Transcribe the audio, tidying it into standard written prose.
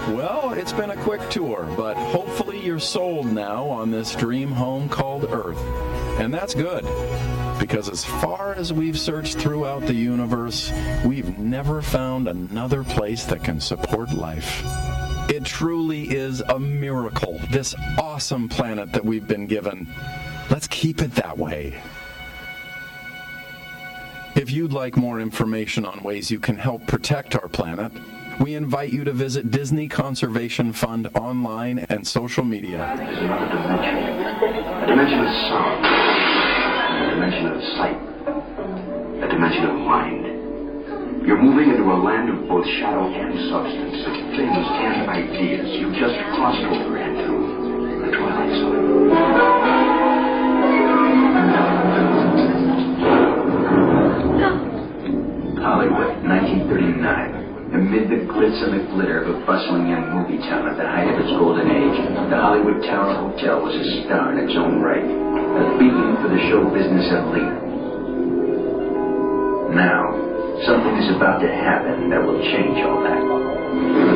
Well, it's been a quick tour, but hopefully you're sold now on this dream home called Earth. And that's good, because as far as we've searched throughout the universe, we've never found another place that can support life. It truly is a miracle, this awesome planet that we've been given. Let's keep it that way. If you'd like more information on ways you can help protect our planet, we invite you to visit Disney Conservation Fund online and social media. There's another dimension. A dimension of sound. A dimension of sight. A dimension of mind. You're moving into a land of both shadow and substance, of things and ideas. You've just crossed over into the Twilight Zone. Hollywood, 1939. Amid the glitz and the glitter of a bustling young movie town at the height of its golden age, the Hollywood Tower Hotel was a star in its own right, a beacon for the show business elite. Now, something is about to happen that will change all that.